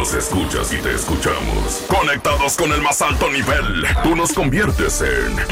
nos escuchas y te escuchamos. Conectados con el más alto nivel. Tú nos conviertes en